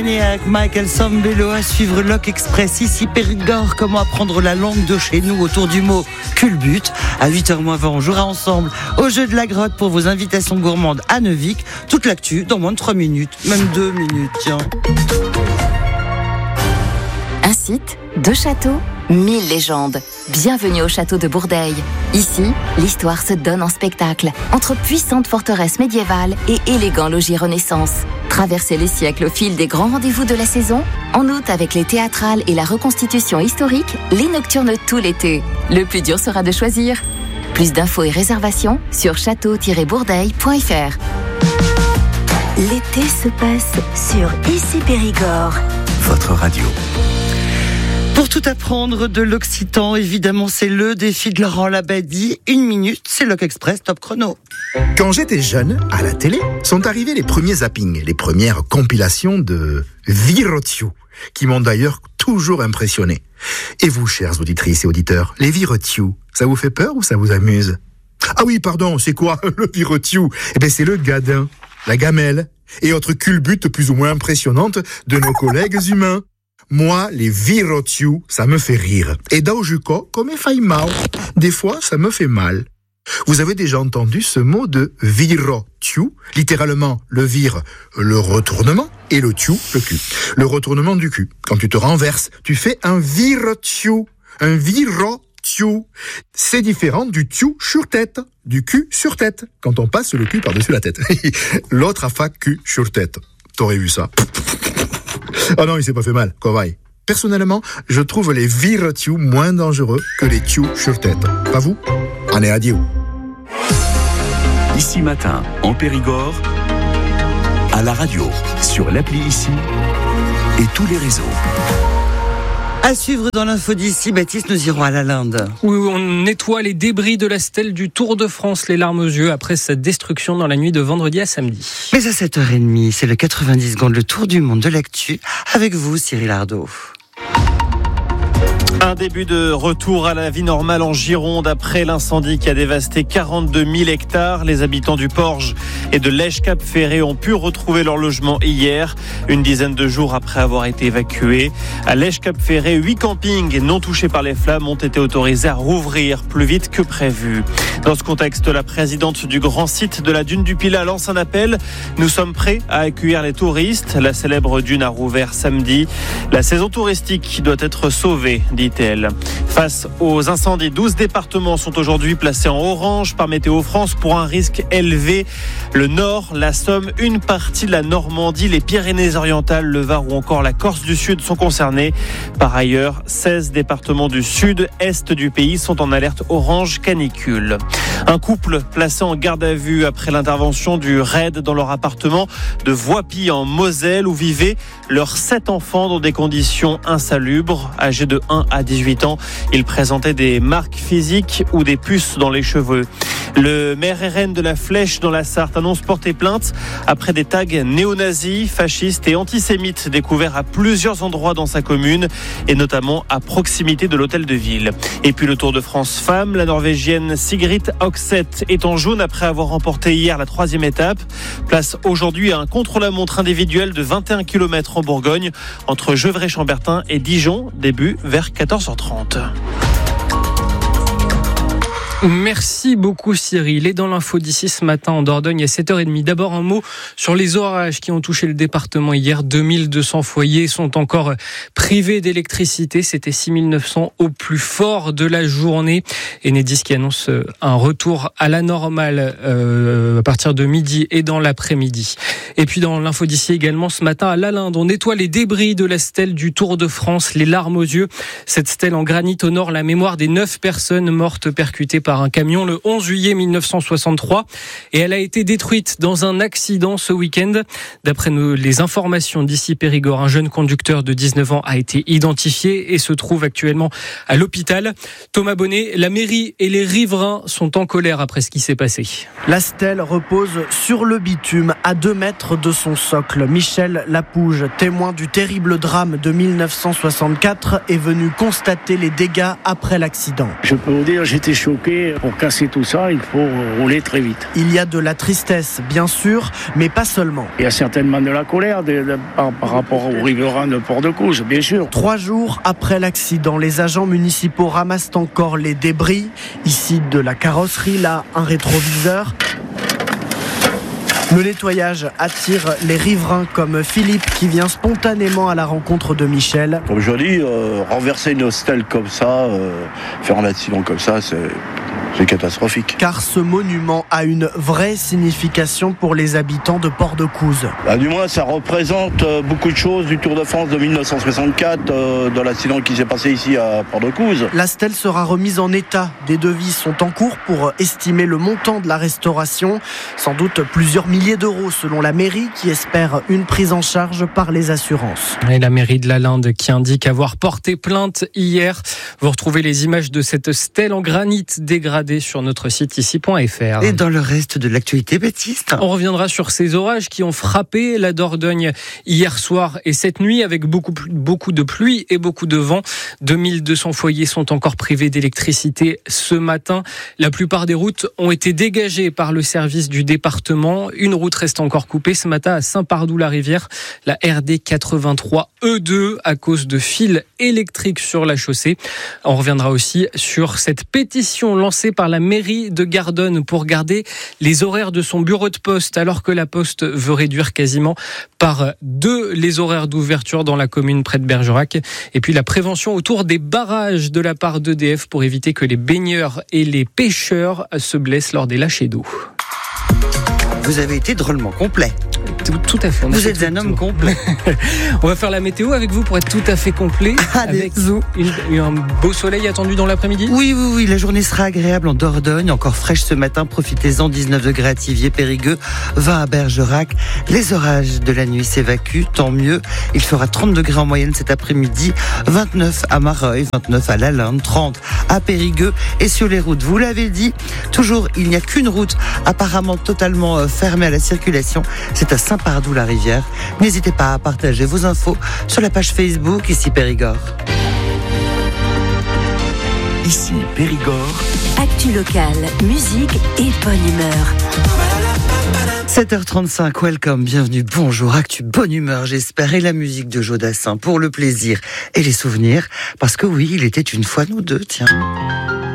Maniac, Michael Sambello à suivre Lock Express ici Périgord. Comment apprendre la langue de chez nous autour du mot culbute. À 8h20, on jouera ensemble au jeu de la grotte pour vos invitations gourmandes à Neuvic. Toute l'actu dans moins de 3 minutes, même 2 minutes, tiens. Un site, 2 châteaux, 1000 légendes. Bienvenue au château de Bourdeil. Ici, l'histoire se donne en spectacle, entre puissantes forteresses médiévales et élégants logis Renaissance. Traversez les siècles au fil des grands rendez-vous de la saison. En août, avec les théâtrales et la reconstitution historique, les nocturnes tout l'été. Le plus dur sera de choisir. Plus d'infos et réservations sur château-bourdeil.fr. L'été se passe sur Ici Périgord. Votre radio. Pour tout apprendre de l'occitan, évidemment, c'est le défi de Laurent Labadie. 1 minute, c'est Lock Express Top Chrono. Quand j'étais jeune, à la télé, sont arrivés les premiers zappings, les premières compilations de Virotio, qui m'ont d'ailleurs toujours impressionné. Et vous, chères auditrices et auditeurs, les Virotio, ça vous fait peur ou ça vous amuse ? Ah oui, pardon, c'est quoi le Virotio ? Eh bien, c'est le gadin, la gamelle et autres culbutes plus ou moins impressionnantes de nos collègues humains. Moi, les Virotio, ça me fait rire. Et d'aujuco, comme fai mal. Des fois, ça me fait mal. Vous avez déjà entendu ce mot de Virotio, littéralement le vir, le retournement, et le tiu, le cul. Le retournement du cul. Quand tu te renverses, tu fais un Virotio. Un Virotio. C'est différent du tiu sur tête, du cul sur tête, quand on passe le cul par-dessus la tête. L'autre a fait cul sur tête. T'aurais vu ça? Oh non, il s'est pas fait mal, corail. Personnellement, je trouve les Virotio moins dangereux que les tiu sur tête. Pas vous? Allez, adieu. Ici Matin, en Périgord, à la radio, sur l'appli Ici et tous les réseaux. À suivre dans l'info d'ici, Baptiste, nous irons à la Linde. Oui, on nettoie les débris de la stèle du Tour de France, les larmes aux yeux, après sa destruction dans la nuit de vendredi à samedi. Mais à 7h30, c'est le 90 secondes, le tour du monde de l'actu, avec vous, Cyril Ardo. Un début de retour à la vie normale en Gironde après l'incendie qui a dévasté 42 000 hectares. Les habitants du Porge et de Lège-Cap-Ferré ont pu retrouver leur logement hier, une dizaine de jours après avoir été évacués. À Lège-Cap-Ferré, 8 campings non touchés par les flammes ont été autorisés à rouvrir plus vite que prévu. Dans ce contexte, la présidente du grand site de la dune du Pilat lance un appel. Nous sommes prêts à accueillir les touristes. La célèbre dune a rouvert samedi. La saison touristique doit être sauvée, dit-elle. Face aux incendies, 12 départements sont aujourd'hui placés en orange par Météo France pour un risque élevé. Le Nord, la Somme, une partie de la Normandie, les Pyrénées-Orientales, le Var ou encore la Corse du Sud sont concernés. Par ailleurs, 16 départements du sud-est du pays sont en alerte orange canicule. Un couple placé en garde à vue après l'intervention du RAID dans leur appartement de Voipy en Moselle où vivaient leurs 7 enfants dans des conditions insalubres. Âgés de 1 à 18 ans, ils présentaient des marques physiques ou des puces dans les cheveux. Le maire RN de la Flèche dans la Sarthe annonce porter plainte après des tags néo-nazis, fascistes et antisémites découverts à plusieurs endroits dans sa commune et notamment à proximité de l'hôtel de ville. Et puis le Tour de France femmes, la Norvégienne Sigrid Oxeth est en jaune après avoir remporté hier la 3e étape. Place aujourd'hui à un contre-la-montre individuel de 21 km en Bourgogne entre Gevrey-Chambertin et Dijon, début vers 14h30. Merci beaucoup Cyril. Et dans l'info d'ici ce matin en Dordogne à 7h30. D'abord un mot sur les orages qui ont touché le département hier. 2200 foyers sont encore privés d'électricité. C'était 6900 au plus fort de la journée. Enedis qui annonce un retour à la normale à partir de midi et dans l'après-midi. Et puis dans l'info d'ici également ce matin à la Linde, on nettoie les débris de la stèle du Tour de France, les larmes aux yeux. Cette stèle en granit honore la mémoire des 9 personnes mortes percutées par un camion le 11 juillet 1963 et elle a été détruite dans un accident ce week-end. D'après les informations d'Ici Périgord, un jeune conducteur de 19 ans a été identifié et se trouve actuellement à l'hôpital. Thomas Bonnet, la mairie et les riverains sont en colère après ce qui s'est passé. La stèle repose sur le bitume à 2 mètres de son socle. Michel Lapouge, témoin du terrible drame de 1964, est venu constater les dégâts après l'accident. Je peux vous dire, j'étais choqué. Et pour casser tout ça, il faut rouler très vite. Il y a de la tristesse, bien sûr, mais pas seulement. Il y a certainement de la colère par rapport aux riverains de Port-de-Couze, bien sûr. 3 jours après l'accident, les agents municipaux ramassent encore les débris. Ici, de la carrosserie, là, un rétroviseur. Le nettoyage attire les riverains comme Philippe qui vient spontanément à la rencontre de Michel. Comme je dis, renverser une stèle comme ça, faire un accident comme ça, c'est catastrophique. Car ce monument a une vraie signification pour les habitants de Port-de-Couze. Du moins, ça représente beaucoup de choses du Tour de France de 1964, dans l'accident qui s'est passé ici à Port-de-Couze. La stèle sera remise en état. Des devis sont en cours pour estimer le montant de la restauration. Sans doute plusieurs milliers d'euros selon la mairie qui espère une prise en charge par les assurances. Et la mairie de Lalande qui indique avoir porté plainte hier. Vous retrouvez les images de cette stèle en granit dégradée sur notre site ici.fr. Et dans le reste de l'actualité, Baptiste, on reviendra sur ces orages qui ont frappé la Dordogne hier soir et cette nuit avec beaucoup de pluie et beaucoup de vent. 2200 foyers sont encore privés d'électricité ce matin. La plupart des routes ont été dégagées par le service du département. Une route reste encore coupée ce matin à Saint-Pardoux-la-Rivière, la RD 83 E2 à cause de fils électriques sur la chaussée. On reviendra aussi sur cette pétition lancée par la mairie de Gardonne pour garder les horaires de son bureau de poste alors que la Poste veut réduire quasiment par 2 les horaires d'ouverture dans la commune près de Bergerac. Et puis la prévention autour des barrages de la part d'EDF pour éviter que les baigneurs et les pêcheurs se blessent lors des lâchers d'eau. vous avez été drôlement complet. Tout à fait. Vous êtes un homme complet. On va faire la météo avec vous pour être tout à fait complet. Avec un beau soleil attendu dans l'après-midi. Oui. La journée sera agréable en Dordogne, encore fraîche ce matin. Profitez-en. 19 degrés à Thiviers, Périgueux, 20 à Bergerac. Les orages de la nuit s'évacuent, tant mieux. Il fera 30 degrés en moyenne cet après-midi. 29 à Mareuil, 29 à Lalande, 30 à Périgueux. Et sur les routes, vous l'avez dit, toujours, il n'y a qu'une route apparemment totalement fermée à la circulation. C'est à Saint-Pardoux-la-Rivière. N'hésitez pas à partager vos infos sur la page Facebook ici Périgord. Ici Périgord. Actu locale, musique et bonne humeur. 7h35, welcome, bienvenue, bonjour, actu, bonne humeur j'espère, et la musique de Jodassin pour le plaisir et les souvenirs, parce que oui, il était une fois nous deux, tiens.